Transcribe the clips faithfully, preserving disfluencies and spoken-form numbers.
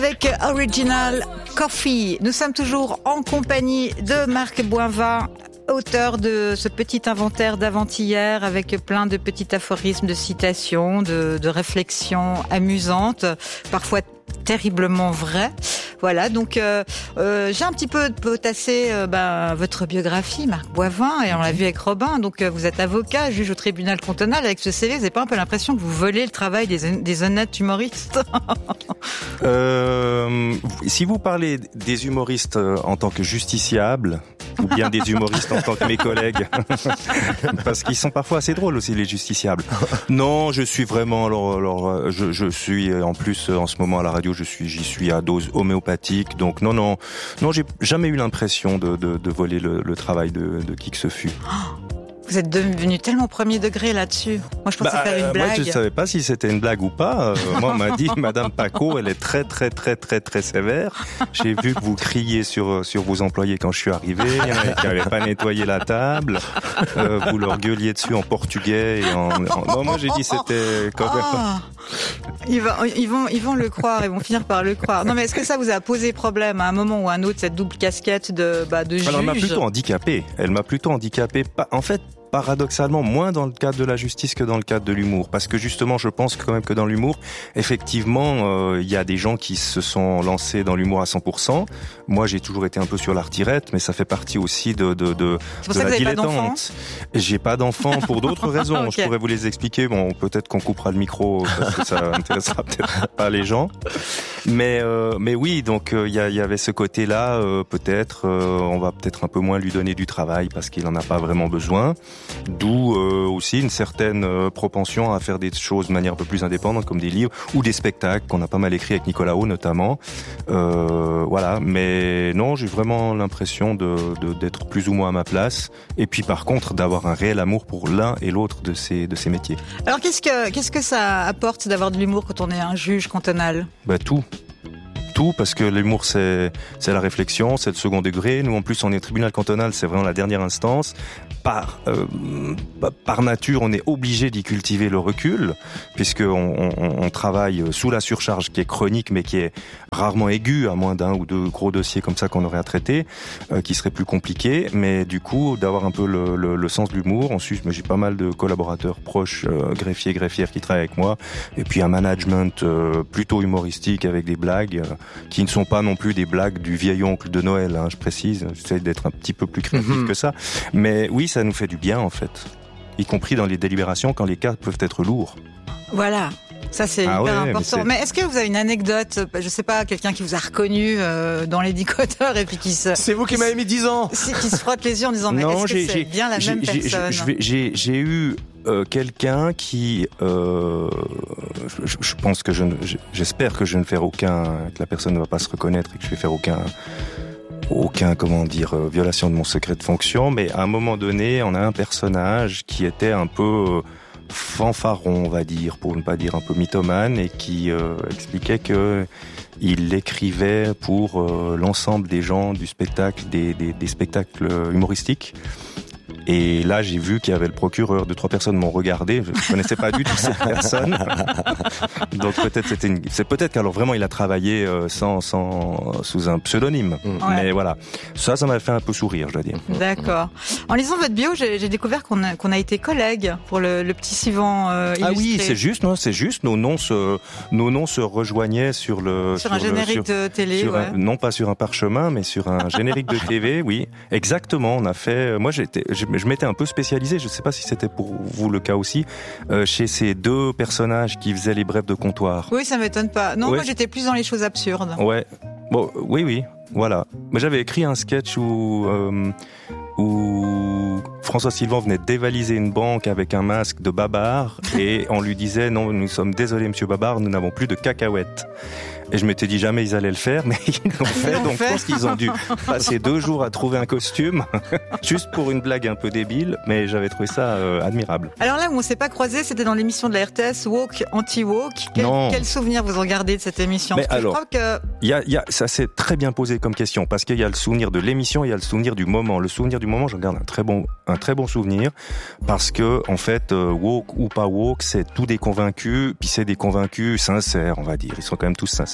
Avec Original Coffee, nous sommes toujours en compagnie de Marc Boinvin, auteur de ce petit inventaire d'avant-hier avec plein de petits aphorismes, de citations, de, de réflexions amusantes, parfois terriblement vraies. Voilà, donc euh, euh, j'ai un petit peu potassé euh, ben, votre biographie, Marc Boinvin, et on l'a vu avec Robin. Donc euh, vous êtes avocat, juge au tribunal cantonal. Avec ce C V, vous n'avez pas un peu l'impression que vous volez le travail des, des honnêtes humoristes? euh, Si vous parlez des humoristes en tant que justiciables, ou bien des humoristes en tant que mes collègues, parce qu'ils sont parfois assez drôles aussi, les justiciables. Non, je suis vraiment, alors, alors je, je suis en plus en ce moment à la radio, je suis, j'y suis à dose homéopathique, donc non, non, non, j'ai jamais eu l'impression de, de, de voler le, le travail de, de qui que ce fût. Vous êtes devenu tellement premier degré là-dessus. Moi, je pensais bah, faire une blague. Moi, je savais pas si c'était une blague ou pas. Euh, moi, on m'a dit, Madame Paco, elle est très, très, très, très, très sévère. J'ai vu que vous criez sur sur vos employés quand je suis arrivé, qui n'avaient pas nettoyé la table. Euh, vous leur gueuliez dessus en portugais et en. en... Non, moi, j'ai dit c'était quand même. Oh, ils, vont, ils vont, ils vont le croire. Ils vont finir par le croire. Non, mais est-ce que ça vous a posé problème à un moment ou à un autre, cette double casquette de bah, de juge? Alors, elle m'a plutôt handicapé. Elle m'a plutôt handicapé. En fait. Paradoxalement, moins dans le cadre de la justice que dans le cadre de l'humour. Parce que justement, je pense quand même que dans l'humour, effectivement, il euh, y a des gens qui se sont lancés dans l'humour à cent pour cent. Moi, j'ai toujours été un peu sur la retirette, mais ça fait partie aussi de, de, de, de la dilettante. J'ai pas d'enfants pour d'autres raisons. Okay. Je pourrais vous les expliquer. Bon, peut-être qu'on coupera le micro parce que ça intéressera peut-être pas les gens. Mais, euh, mais oui, donc il euh, y, y avait ce côté-là. Euh, peut-être, euh, on va peut-être un peu moins lui donner du travail parce qu'il en a pas vraiment besoin. D'où euh, aussi une certaine euh, propension à faire des choses de manière un peu plus indépendante, comme des livres ou des spectacles qu'on a pas mal écrits avec Nicolas Haut notamment. Euh, voilà, mais non, j'ai vraiment l'impression de, de d'être plus ou moins à ma place. Et puis par contre, d'avoir un réel amour pour l'un et l'autre de ces de ces métiers. Alors qu'est-ce que qu'est-ce que ça apporte d'avoir de l'humour quand on est un juge cantonal? Bah tout. Tout, parce que l'humour c'est c'est la réflexion, c'est le second degré. Nous en plus on est tribunal cantonal, c'est vraiment la dernière instance. Par euh, par nature, on est obligé d'y cultiver le recul, puisque on, on, on travaille sous la surcharge qui est chronique, mais qui est rarement aiguë, à moins d'un ou deux gros dossiers comme ça qu'on aurait à traiter, euh, qui seraient plus compliqués. Mais du coup, d'avoir un peu le, le, le sens de l'humour. Ensuite, j'ai pas mal de collaborateurs proches, euh, greffiers, greffières qui travaillent avec moi, et puis un management euh, plutôt humoristique avec des blagues euh, qui ne sont pas non plus des blagues du vieil oncle de Noël. Hein, je précise, j'essaie d'être un petit peu plus créatif mmh. que ça. Mais oui, ça nous fait du bien en fait, y compris dans les délibérations quand les cas peuvent être lourds. Voilà, ça c'est ah hyper ouais, important. Mais, mais est-ce que vous avez une anecdote, je sais pas, quelqu'un qui vous a reconnu euh, dans les décodeurs et puis qui se... C'est vous qui m'avez mis dix ans. Qui se frotte les yeux en disant mais non, est-ce que c'est bien la même j'ai, personne j'ai, j'ai, j'ai eu euh, quelqu'un qui, euh, je, je pense que je, j'espère que je ne vais faire aucun, que la personne ne va pas se reconnaître et que je vais faire aucun... aucun, comment dire, euh, violation de mon secret de fonction, mais à un moment donné, on a un personnage qui était un peu euh, fanfaron, on va dire, pour ne pas dire un peu mythomane, et qui euh, expliquait que il écrivait pour euh, l'ensemble des gens du spectacle, des, des, des spectacles humoristiques. Et là, j'ai vu qu'il y avait le procureur, deux, trois personnes m'ont regardé. Je ne connaissais pas du tout cette personne. Donc peut-être c'était une... c'est peut-être qu'alors vraiment il a travaillé sans, sans, sous un pseudonyme. Ouais. Mais voilà. Ça, ça m'a fait un peu sourire, je dois dire. D'accord. En lisant votre bio, j'ai, j'ai découvert qu'on a, qu'on a été collègues pour le, le petit Sivan euh, illustré. Ah oui, c'est juste, non, c'est juste. Nos noms se, nos noms se rejoignaient sur le, sur, sur un le, générique sur, de télé, sur ouais. un, non pas sur un parchemin, mais sur un générique de T V, oui. Exactement. On a fait, moi j'étais, je, je m'étais un peu spécialisé, je ne sais pas si c'était pour vous le cas aussi, euh, chez ces deux personnages qui faisaient les brèves de comptoir. Oui, ça m'étonne pas. Non, ouais. Moi j'étais plus dans les choses absurdes. Ouais. Bon, oui, oui, voilà. Mais j'avais écrit un sketch où euh, où François Sylvain venait dévaliser une banque avec un masque de Babar et on lui disait non, nous sommes désolés Monsieur Babar, nous n'avons plus de cacahuètes. Et je m'étais dit jamais ils allaient le faire, mais ils l'ont fait. Donc je pense qu'ils ont dû passer deux jours à trouver un costume, juste pour une blague un peu débile, mais j'avais trouvé ça euh, admirable. Alors là où on s'est pas croisés, c'était dans l'émission de la R T S Walk Anti-Walk. Quel, quel souvenir vous en gardez de cette émission? Mais alors, je crois que... y a, y a, ça s'est très bien posé comme question, parce qu'il y a le souvenir de l'émission, il y a le souvenir du moment. Le souvenir du moment, j'en garde un très bon, un très bon souvenir, parce que en fait, euh, Walk ou pas Walk, c'est tous des convaincus, puis c'est des convaincus sincères, on va dire. Ils sont quand même tous sincères.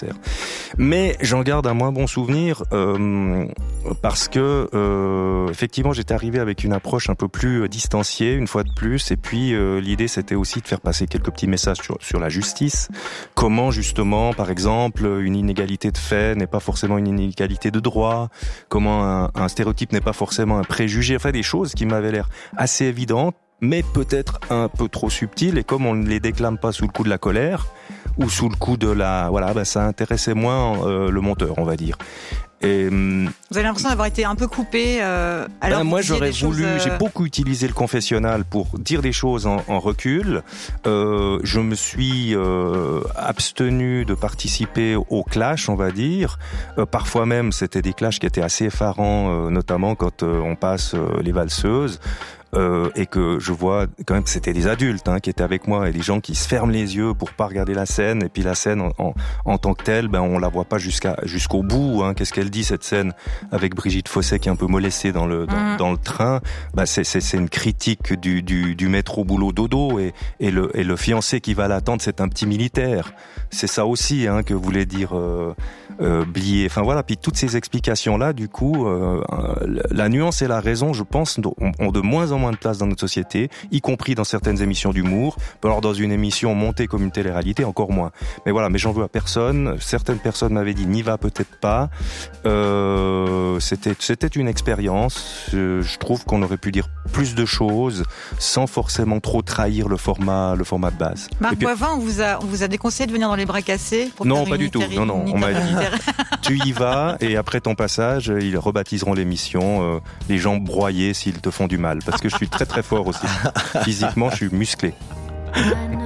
commentaires. Mais j'en garde un moins bon souvenir euh, parce que euh, effectivement j'étais arrivé avec une approche un peu plus distanciée une fois de plus, et puis euh, l'idée c'était aussi de faire passer quelques petits messages sur, sur la justice, comment justement par exemple une inégalité de fait n'est pas forcément une inégalité de droit, comment un, un stéréotype n'est pas forcément un préjugé, enfin des choses qui m'avaient l'air assez évidentes mais peut-être un peu trop subtiles, et comme on ne les déclame pas sous le coup de la colère ou sous le coup de la voilà, ben ça intéressait moins euh, le monteur, on va dire. Et, vous avez l'impression d'avoir été un peu coupé euh, alors ben que moi vous disiez j'aurais des voulu, choses, euh... j'ai beaucoup utilisé le confessionnal pour dire des choses en, en recul. Euh, je me suis euh, abstenu de participer au clash, on va dire. Euh, parfois même c'était des clashs qui étaient assez effarants, euh, notamment quand euh, on passe euh, les valseuses. Euh, et que je vois quand même que c'était des adultes hein, qui étaient avec moi, et des gens qui se ferment les yeux pour pas regarder la scène, et puis la scène en, en, en tant que telle, ben on la voit pas jusqu'à jusqu'au bout. Hein. Qu'est-ce qu'elle dit cette scène avec Brigitte Fossé qui est un peu molestée dans le dans, mmh. dans le train? Ben c'est c'est c'est une critique du du du métro boulot dodo, et et le et le fiancé qui va l'attendre, c'est un petit militaire. C'est ça aussi hein, que voulait dire euh, euh, Blier. Enfin voilà, puis toutes ces explications là, du coup, euh, la nuance et la raison, je pense, ont, ont de moins en moins de place dans notre société, y compris dans certaines émissions d'humour. Alors dans une émission montée comme une télé-réalité, encore moins. Mais voilà, mais j'en veux à personne. Certaines personnes m'avaient dit n'y va peut-être pas. Euh, c'était c'était une expérience. Je, je trouve qu'on aurait pu dire plus de choses sans forcément trop trahir le format le format de base. Marc puis, Boivin, on vous a on vous a déconseillé de venir dans les bras cassés pour non, faire pas une du tout. Non, non, on m'a dit tu y vas, et après ton passage, ils rebaptiseront l'émission euh, les gens broyés s'ils te font du mal, parce que je suis très très fort aussi. Physiquement, je suis musclé.